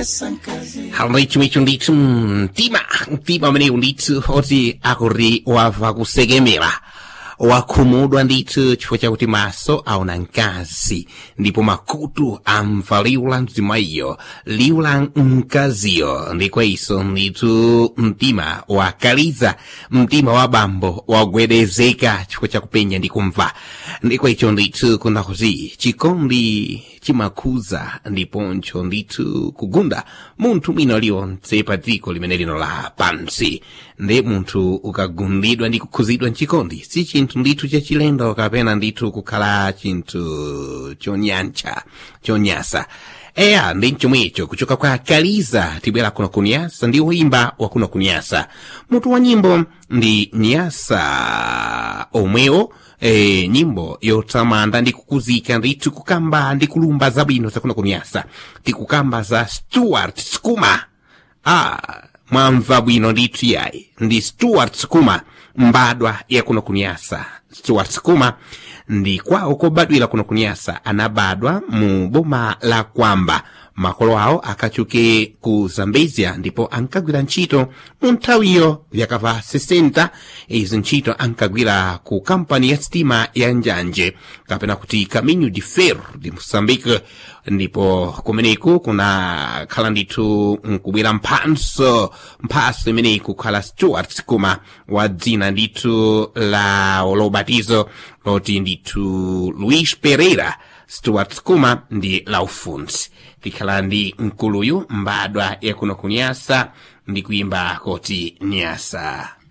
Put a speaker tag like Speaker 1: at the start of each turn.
Speaker 1: Halicho ndithu mtima amenewu ndithu oti akuri wava kusekemera wakhumudwa ndithu chifukwa chakuti maso aona mkazi ndipo makutu amva liwu la mzimayo liwu la mkaziyo ndikwa iso ndithu mtima wakaliza mtima wa bambo wagwedezeka chifukwa chakupenya ndi kumva ndikwa icho ndithu kuna kuti chikondi chimakhuza ndiponcho ndithu kugunda munthu mwina liwonse pa dziko limene lino la pansi ndi munthu ukagundidwa ndi kukhuzidwa mchikondi si chinthu ndithu chachilendo kapena ndithu kukhala chinthu chonyasa eya ndi chomwecho kuchoka kwa Kaliza tibwera kuno kunyasa ndi woimba wa kuno kunyasa mutu wa nyimbo ndi nyasa omwewo nyimbo yotamanda ndi kukuzika ndithu kukamba ndi kulumba zabwino zakuno kunyasa tikukamba za Stuart Skuma mwamva bwino ndithu yayi ndi Stuart Skuma mbadwa ya kuno kunyasa Stuart Skuma ndi kwawo kobadwira kuno kunyasa anabadwa mu boma la Kwamba makolo awo akachuke ku Zambezia ndipo ankagwira ntchito mu nthawiyo yakava 60 izi ntchito ankagwira ku kampani ya sitima ya Njanje kapena kuti Caminho de Ferro de Moçambique ndipo kumeneku kuna khala ndithu nkubwera mphaso imeneku khala Stuart Skuma wa dzina ndithu la lobatizo loti ndithu Luis Pereira Stuart Skuma ndi laufundi tikhala ndi mkuluyu mbadwa ya kuno kunyasa ndi kuimba koti nyasa.